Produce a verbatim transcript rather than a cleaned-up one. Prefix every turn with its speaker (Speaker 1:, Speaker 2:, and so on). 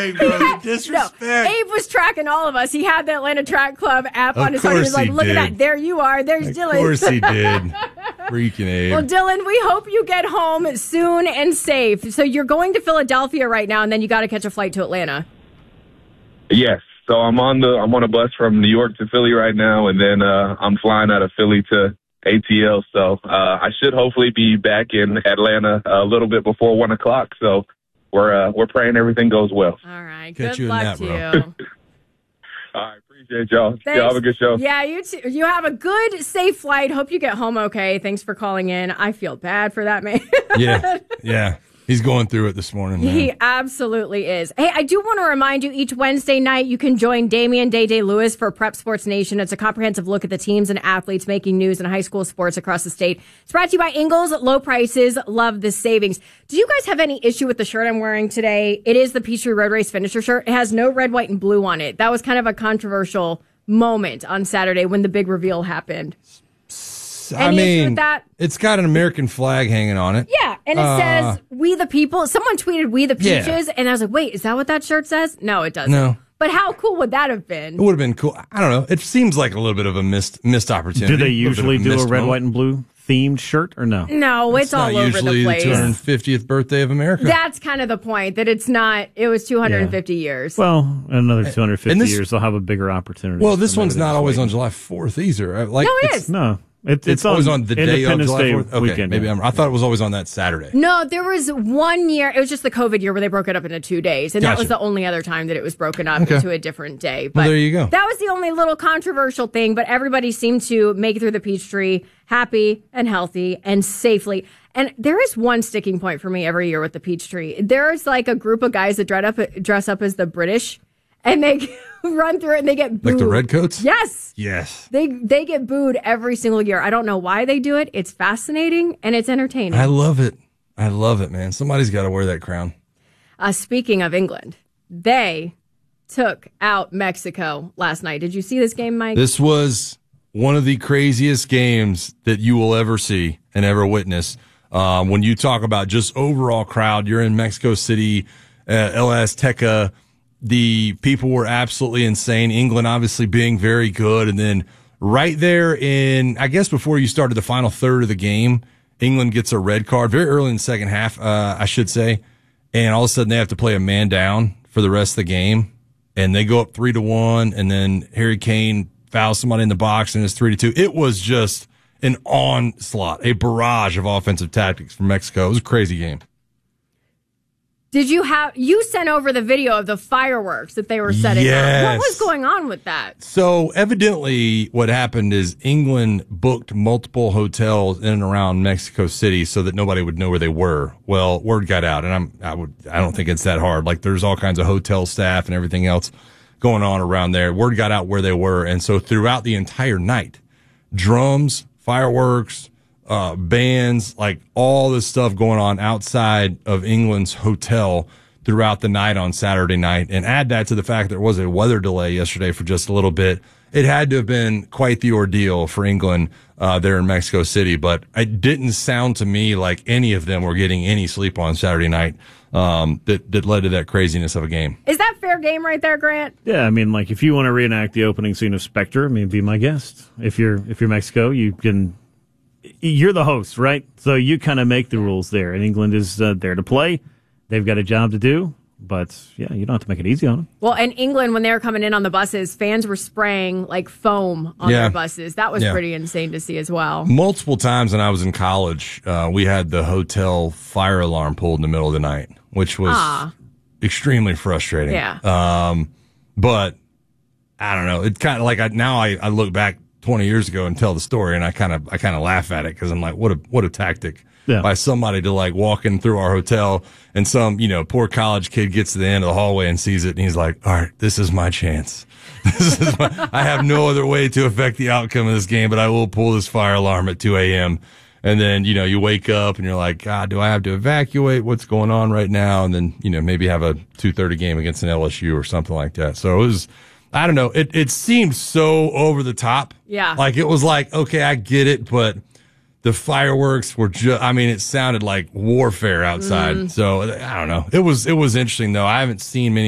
Speaker 1: dang, bro. The disrespect.
Speaker 2: No, Abe was tracking all of us. He had the Atlanta Track Club app
Speaker 1: Of
Speaker 2: on his phone. He was
Speaker 1: course
Speaker 2: like,
Speaker 1: he
Speaker 2: look
Speaker 1: did.
Speaker 2: at that. There you are. There's
Speaker 1: Of
Speaker 2: Dylan.
Speaker 1: Of course he did. Freaking Abe.
Speaker 2: Well, Dylan, we hope you get home soon and safe. So you're going to Philadelphia right now, and then you got to catch a flight to Atlanta.
Speaker 3: Yes. So I'm on the I'm on a bus from New York to Philly right now, and then uh, I'm flying out of Philly to A T L. So uh, I should hopefully be back in Atlanta a little bit before one o'clock. So we're uh, we're praying everything goes well.
Speaker 2: All right.
Speaker 1: Catch
Speaker 2: Good
Speaker 1: you in
Speaker 2: luck
Speaker 1: that,
Speaker 2: to
Speaker 1: bro.
Speaker 2: you.
Speaker 3: All right. Appreciate y'all.
Speaker 2: Thanks.
Speaker 3: Y'all have a good show.
Speaker 2: Yeah, you too. You have a good, safe flight. Hope you get home okay. Thanks for calling in. I feel bad for that man.
Speaker 1: Yeah, yeah. He's going through it this morning, man.
Speaker 2: He absolutely is. Hey, I do want to remind you, each Wednesday night, you can join Damian Day-Day Lewis for Prep Sports Nation. It's a comprehensive look at the teams and athletes making news in high school sports across the state. It's brought to you by Ingles. Low prices, love the savings. Do you guys have any issue with the shirt I'm wearing today? It is the Peachtree Road Race finisher shirt. It has no red, white, and blue on it. That was kind of a controversial moment on Saturday when the big reveal happened.
Speaker 1: I
Speaker 2: Any issue
Speaker 1: mean,
Speaker 2: with that?
Speaker 1: it's got an American flag hanging on it.
Speaker 2: Yeah, and it
Speaker 1: Uh,
Speaker 2: says "We the People." Someone tweeted "We the
Speaker 1: Yeah.
Speaker 2: Peaches," and I was like, "Wait, is that what that shirt says?" No, it doesn't.
Speaker 1: No.
Speaker 2: But how cool would that have
Speaker 1: It
Speaker 2: been?
Speaker 1: would have been cool. I don't know. It seems like a little bit of a missed missed opportunity.
Speaker 4: Do they
Speaker 1: A little bit
Speaker 4: usually
Speaker 1: of
Speaker 4: do a
Speaker 1: missed
Speaker 4: red,
Speaker 1: moment.
Speaker 4: white, and blue themed shirt or no?
Speaker 2: No, it's, all
Speaker 1: not
Speaker 2: over
Speaker 1: usually
Speaker 2: the place.
Speaker 1: two hundred fiftieth birthday of America.
Speaker 2: That's kind of the point, that it's not. It was two hundred fifty years.
Speaker 4: Well, in another two hundred fifty
Speaker 1: And this-
Speaker 4: years, they'll have a bigger opportunity.
Speaker 1: well, this
Speaker 4: So maybe
Speaker 1: one's
Speaker 4: they
Speaker 1: not
Speaker 4: just
Speaker 1: always
Speaker 4: wait.
Speaker 1: on July fourth either. Like,
Speaker 2: No, it
Speaker 1: it's-
Speaker 2: is.
Speaker 4: No, it, it's,
Speaker 1: It's, always on the day of
Speaker 4: Independence
Speaker 1: July
Speaker 4: Day
Speaker 1: fourth. Okay,
Speaker 4: weekend.
Speaker 1: maybe
Speaker 4: yeah.
Speaker 1: I'm, I thought it was always on that Saturday.
Speaker 2: No, there was one year. It was just the COVID year where they broke it up into two days, and that
Speaker 1: Gotcha.
Speaker 2: was the only other time that it was broken up
Speaker 1: Okay.
Speaker 2: into a different day. But
Speaker 1: Well, there you go.
Speaker 2: That was the only little controversial thing. But everybody seemed to make it through the Peachtree happy and healthy and safely. And there is one sticking point for me every year with the Peachtree. There is like a group of guys that dress up dress up as the British, and they run through it and they get booed.
Speaker 1: Like the redcoats?
Speaker 2: Yes.
Speaker 1: Yes.
Speaker 2: They they get booed every single year. I don't know why they do it. It's fascinating and it's entertaining.
Speaker 1: I love it. I love it, man. Somebody's got to wear that crown.
Speaker 2: Uh, speaking of England, they took out Mexico last night. Did you see this game, Mike?
Speaker 1: This was one of the craziest games that you will ever see and ever witness. Um, when you talk about just overall crowd, you're in Mexico City, uh, El Azteca. The people were absolutely insane. England obviously being very good. And then right there in, I guess before you started the final third of the game, England gets a red card very early in the second half, uh, I should say. And all of a sudden they have to play a man down for the rest of the game. And they go up three to one. And then Harry Kane fouls somebody in the box and it's three to two. It was just an onslaught, a barrage of offensive tactics from Mexico. It was a crazy game.
Speaker 2: Did you have, you sent over the video of the fireworks that they were setting up. What
Speaker 1: Yes.
Speaker 2: was going on with that?
Speaker 1: So evidently what happened is England booked multiple hotels in and around Mexico City so that nobody would know where they were. Well, word got out, and I'm, I would, I don't think it's that hard. Like there's all kinds of hotel staff and everything else going on around there. Word got out where they were. And so throughout the entire night, drums, fireworks, uh, bands, like all this stuff going on outside of England's hotel throughout the night on Saturday night. And add that to the fact there was a weather delay yesterday for just a little bit. It had to have been quite the ordeal for England, uh, there in Mexico City, but it didn't sound to me like any of them were getting any sleep on Saturday night, um, that, that led to that craziness of a game.
Speaker 2: Is that fair game right there, Grant?
Speaker 4: Yeah, I mean, like if you want to reenact the opening scene of Spectre, I mean, be my guest. If you're if you're Mexico, you can. You're the host, right? So you kind of make the rules there. And England is uh, there to play. They've got a job to do. But, yeah, you don't have to make it easy on them.
Speaker 2: Well, in England, when they were coming in on the buses, fans were spraying like foam on
Speaker 1: Yeah.
Speaker 2: their buses. That was
Speaker 1: Yeah.
Speaker 2: pretty insane to see as well.
Speaker 1: Multiple times when I was in college, uh, we had the hotel fire alarm pulled in the middle of the night, which was
Speaker 2: Ah.
Speaker 1: extremely frustrating.
Speaker 2: Yeah.
Speaker 1: Um, but I don't know. It's kind of like I, now I, I look back twenty years ago and tell the story, and I kind of I kind of laugh at it because I'm like, what a what a tactic
Speaker 4: Yeah.
Speaker 1: by somebody to like walk in through our hotel, and some you know poor college kid gets to the end of the hallway and sees it, and he's like, all right, this is my chance. This is my, I have no other way to affect the outcome of this game, but I will pull this fire alarm at two a.m. And then, you know, you wake up and you're like, God, do I have to evacuate? What's going on right now? And then, you know, maybe have a two thirty game against an L S U or something like that. So it was, I don't know. It, it seemed so over the top.
Speaker 2: Yeah.
Speaker 1: Like it was like, okay, I get it, but the fireworks were just, I mean, it sounded like warfare outside. So I don't know. It was, it was interesting though. I haven't seen many